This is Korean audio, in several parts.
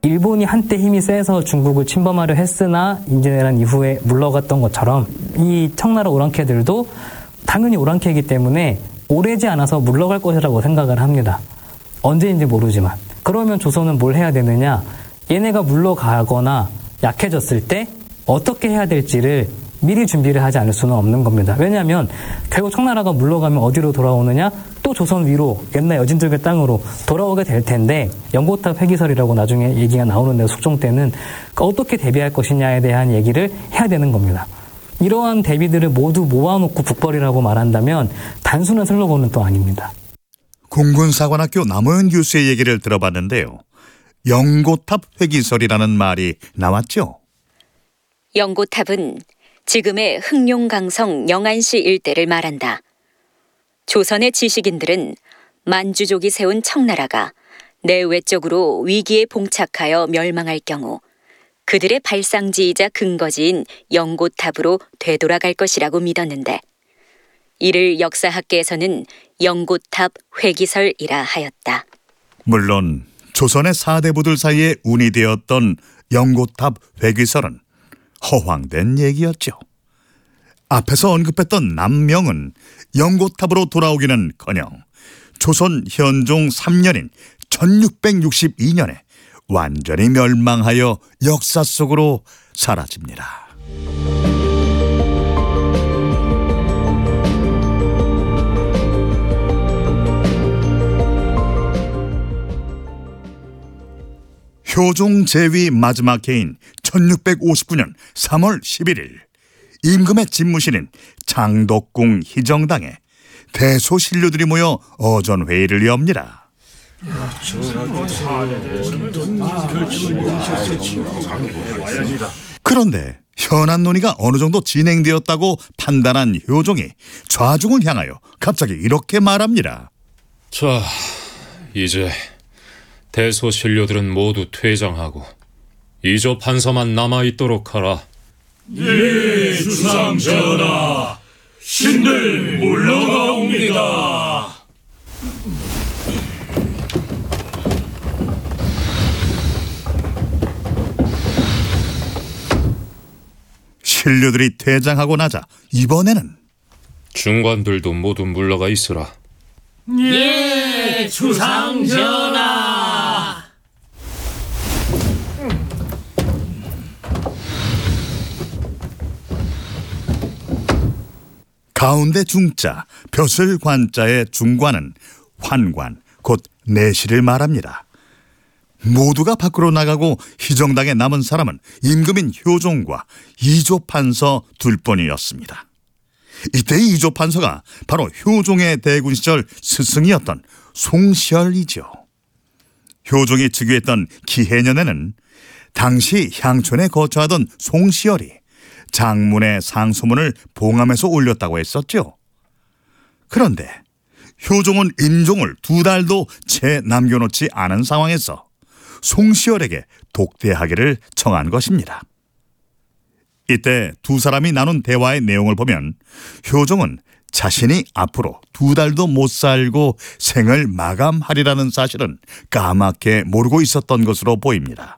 일본이 한때 힘이 세서 중국을 침범하려 했으나 임진왜란 이후에 물러갔던 것처럼 이 청나라 오랑캐들도 당연히 오랑캐이기 때문에 오래지 않아서 물러갈 것이라고 생각을 합니다. 언제인지 모르지만. 그러면 조선은 뭘 해야 되느냐? 얘네가 물러가거나 약해졌을 때 어떻게 해야 될지를 미리 준비를 하지 않을 수는 없는 겁니다. 왜냐하면 결국 청나라가 물러가면 어디로 돌아오느냐? 또 조선 위로 옛날 여진족의 땅으로 돌아오게 될 텐데 연고탑 회기설이라고 나중에 얘기가 나오는데 숙종 때는 어떻게 대비할 것이냐에 대한 얘기를 해야 되는 겁니다. 이러한 대비들을 모두 모아놓고 북벌이라고 말한다면 단순한 슬로건은 또 아닙니다. 공군사관학교 남호연 교수의 얘기를 들어봤는데요. 연고탑 회기설이라는 말이 나왔죠. 연고탑은 지금의 흥룡강성 영안시 일대를 말한다. 조선의 지식인들은 만주족이 세운 청나라가 내외적으로 위기에 봉착하여 멸망할 경우 그들의 발상지이자 근거지인 연고탑으로 되돌아갈 것이라고 믿었는데 이를 역사학계에서는 연고탑 회기설이라 하였다. 물론 조선의 사대부들 사이에 운이 되었던 연고탑 회기설은 허황된 얘기였죠. 앞에서 언급했던 남명은 연고탑으로 돌아오기는커녕 조선 현종 3년인 1662년에 완전히 멸망하여 역사 속으로 사라집니다. 효종 제위 마지막 해인 1659년 3월 11일 임금의 집무실인 장덕궁 희정당에 대소신료들이 모여 어전회의를 엽니다. 그런데 현안 논의가 어느 정도 진행되었다고 판단한 효종이 좌중을 향하여 갑자기 이렇게 말합니다. 자, 이제 대소신료들은 모두 퇴장하고 이조 판서만 남아있도록 하라. 예, 주상 전하, 신들 물러가옵니다. 신료들이 퇴장하고 나자 이번에는 중관들도 모두 물러가 있으라. 예, 주상 전하. 가운데 중자, 벼슬 관자의 중관은 환관, 곧 내시를 말합니다. 모두가 밖으로 나가고 희정당에 남은 사람은 임금인 효종과 이조판서 둘뿐이었습니다. 이때 이조판서가 바로 효종의 대군 시절 스승이었던 송시열이죠. 효종이 즉위했던 기해년에는 당시 향촌에 거처하던 송시열이 장문의 상소문을 봉함해서 올렸다고 했었죠. 그런데 효종은 임종을 2달도 채 남겨놓지 않은 상황에서 송시열에게 독대하기를 청한 것입니다. 이때 두 사람이 나눈 대화의 내용을 보면 효종은 자신이 앞으로 2달도 못 살고 생을 마감하리라는 사실은 까맣게 모르고 있었던 것으로 보입니다.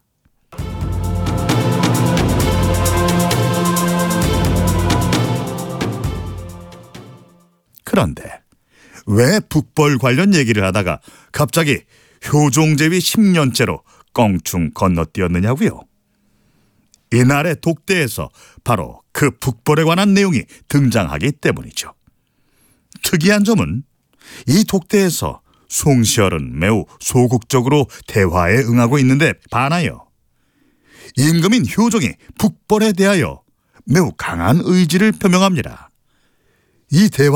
그런데 왜 북벌 관련 얘기를 하다가 갑자기 효종제위 10년째로 껑충 건너뛰었느냐고요? 이날의 독대에서 바로 그 북벌에 관한 내용이 등장하기 때문이죠. 특이한 점은 이 독대에서 송시열은 매우 소극적으로 대화에 응하고 있는데 반하여 임금인 효종이 북벌에 대하여 매우 강한 의지를 표명합니다. 이 대화